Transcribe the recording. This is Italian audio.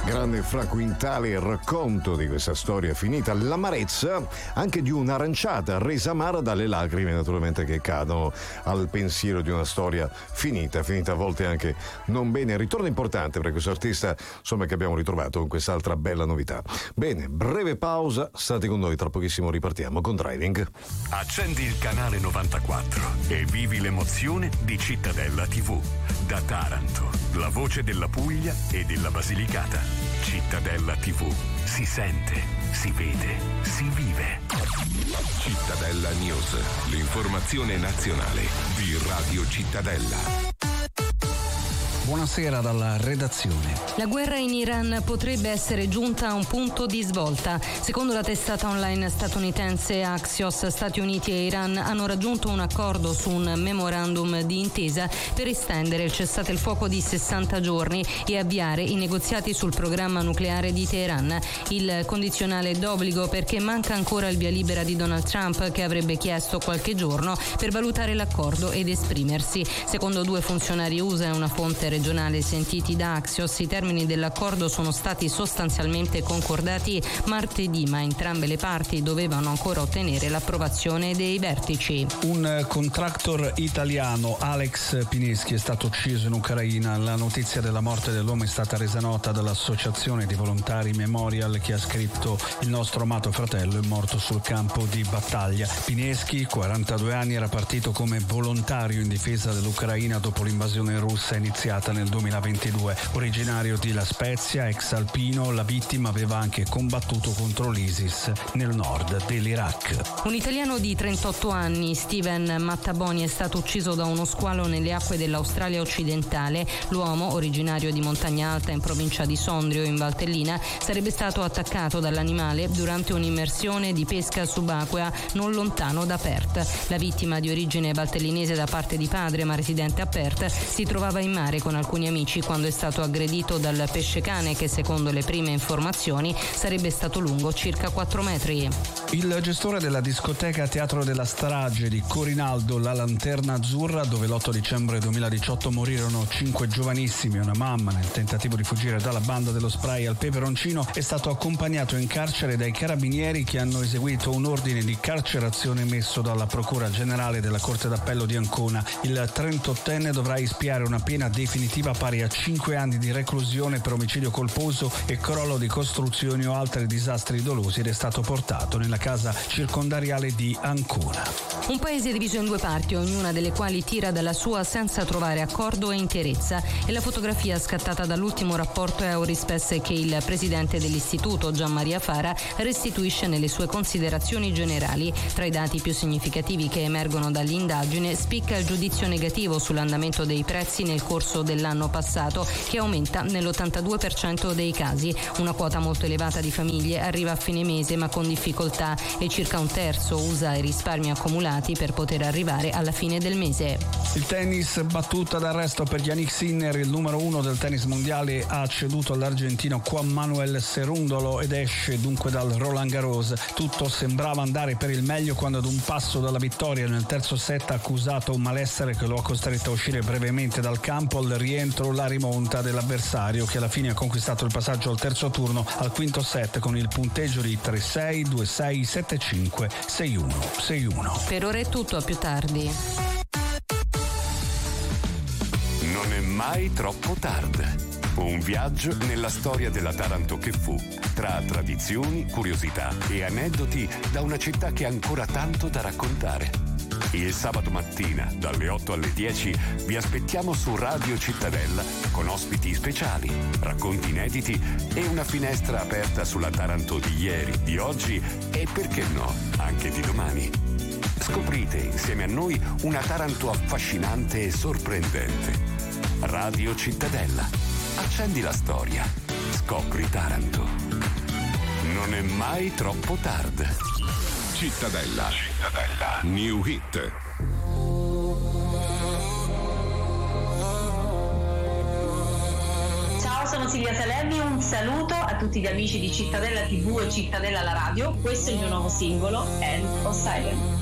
Grande Fra Quintale, il racconto di questa storia finita, l'amarezza anche di un'aranciata resa amara dalle lacrime naturalmente che cadono al pensiero di una storia finita a volte anche non bene. Ritorno importante per questo artista, insomma, che abbiamo ritrovato con quest'altra bella novità. Bene, breve pausa, state con noi, tra pochissimo ripartiamo con Driving. Accendi il canale 94 e vivi l'emozione di Cittadella TV. Da Taranto, la voce della Puglia e della Basilicata. Cittadella TV. Si sente, si vede, si vive. Cittadella News, l'informazione nazionale di Radio Cittadella. Buonasera dalla redazione. La guerra in Iran potrebbe essere giunta a un punto di svolta. Secondo la testata online statunitense Axios, Stati Uniti e Iran hanno raggiunto un accordo su un memorandum di intesa per estendere il cessate il fuoco di 60 giorni e avviare i negoziati sul programma nucleare di Teheran. Il condizionale è d'obbligo perché manca ancora il via libera di Donald Trump, che avrebbe chiesto qualche giorno per valutare l'accordo ed esprimersi. Secondo due funzionari USA e una fonte regionale sentiti da Axios, i termini dell'accordo sono stati sostanzialmente concordati martedì, ma entrambe le parti dovevano ancora ottenere l'approvazione dei vertici. Un contractor italiano, Alex Pineschi, è stato ucciso in Ucraina. La notizia della morte dell'uomo è stata resa nota dall'associazione di volontari Memorial, che ha scritto: il nostro amato fratello è morto sul campo di battaglia. Pineschi, 42 anni, era partito come volontario in difesa dell'Ucraina dopo l'invasione russa iniziata nel 2022. Originario di La Spezia, ex alpino, la vittima aveva anche combattuto contro l'ISIS nel nord dell'Iraq. Un italiano di 38 anni, Steven Mattaboni, è stato ucciso da uno squalo nelle acque dell'Australia occidentale. L'uomo, originario di Montagna Alta in provincia di Sondrio in Valtellina, sarebbe stato attaccato dall'animale durante un'immersione di pesca subacquea non lontano da Perth. La vittima, di origine valtellinese da parte di padre ma residente a Perth, si trovava in mare con alcuni amici quando è stato aggredito dal pescecane, che secondo le prime informazioni sarebbe stato lungo circa 4 metri. Il gestore della discoteca Teatro della Strage di Corinaldo, La Lanterna Azzurra, dove l'8 dicembre 2018 morirono 5 giovanissimi e una mamma nel tentativo di fuggire dalla banda dello spray al peperoncino, è stato accompagnato in carcere dai carabinieri, che hanno eseguito un ordine di carcerazione emesso dalla Procura Generale della Corte d'Appello di Ancona. Il 38enne dovrà espiare una pena definitiva pari a 5 anni di reclusione per omicidio colposo e crollo di costruzioni o altri disastri dolosi, ed è stato portato nella casa circondariale di Ancona. Un paese diviso in due parti, ognuna delle quali tira dalla sua senza trovare accordo e interezza. E la fotografia scattata dall'ultimo rapporto Eurispes, che il presidente dell'istituto, Gian Maria Fara, restituisce nelle sue considerazioni generali. Tra i dati più significativi che emergono dall'indagine spicca il giudizio negativo sull'andamento dei prezzi nel corso dell'anno passato, che aumenta nell'82% dei casi. Una quota molto elevata di famiglie arriva a fine mese ma con difficoltà, e circa un terzo usa i risparmi accumulati per poter arrivare alla fine del mese. Il tennis, battuta d'arresto per Jannik Sinner. Il numero 1 del tennis mondiale ha ceduto all'argentino Juan Manuel Cerúndolo ed esce dunque dal Roland Garros. Tutto sembrava andare per il meglio quando, ad un passo dalla vittoria nel terzo set, ha accusato un malessere che lo ha costretto a uscire brevemente dal campo. Al rientro la rimonta dell'avversario, che alla fine ha conquistato il passaggio al terzo turno al quinto set con il punteggio di 3-6, 2-6, 7-5, 6-1, 6-1. Per ora è tutto, a più tardi. Non è mai troppo tardi. Un viaggio nella storia della Taranto che fu, tra tradizioni, curiosità e aneddoti da una città che ha ancora tanto da raccontare. Il sabato mattina, dalle 8 alle 10, vi aspettiamo su Radio Cittadella con ospiti speciali, racconti inediti e una finestra aperta sulla Taranto di ieri, di oggi e, perché no, anche di domani. Scoprite insieme a noi una Taranto affascinante e sorprendente. Radio Cittadella. Accendi la storia. Scopri Taranto. Non è mai troppo tardi. Cittadella. New Hit. Ciao, sono Silvia Salerni, un saluto a tutti gli amici di Cittadella TV e Cittadella la radio. Questo è il mio nuovo singolo, End of Silence.